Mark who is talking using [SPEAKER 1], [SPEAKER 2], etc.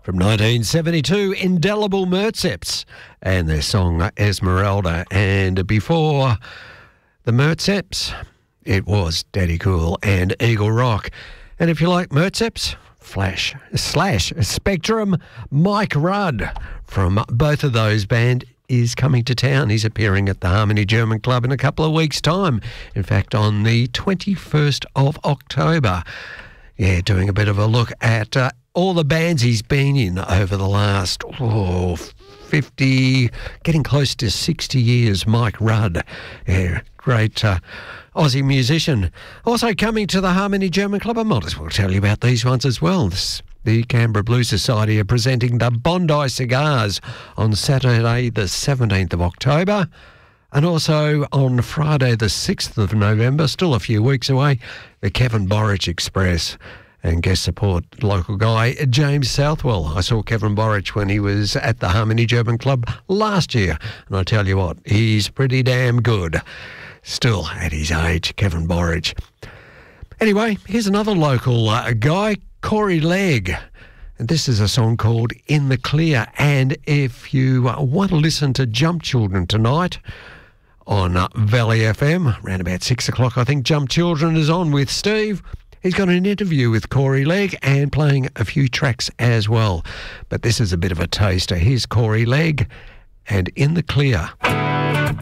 [SPEAKER 1] From 1972, Indelible Mertzeps and their song Esmeralda. And before the Mertzeps, it was Daddy Cool and Eagle Rock. And if you like Mertzeps, Slash Spectrum, Mike Rudd from both of those bands is coming to town. He's appearing at the Harmony German Club in a couple of weeks' time. In fact, on the 21st of October. Yeah, doing a bit of a look at all the bands he's been in over the last 50, getting close to 60 years. Mike Rudd, yeah, great Aussie musician. Also coming to the Harmony German Club, I might as well tell you about these ones as well. The Canberra Blues Society are presenting the Bondi Cigars on Saturday the 17th of October. And also on Friday the 6th of November, still a few weeks away, the Kevin Borich Express. And guest support local guy James Southwell. I saw Kevin Borich when he was at the Harmony German Club last year. And I tell you what, he's pretty damn good. Still at his age, Kevin Borich. Anyway, here's another local guy, Corey Legg. And this is a song called In the Clear. And if you want to listen to Jump Children tonight on Valley FM, around about 6 o'clock, I think Jump Children is on with Steve. He's got an interview with Corey Legg and playing a few tracks as well. But this is a bit of a taster. Here's Corey Legg and In the Clear.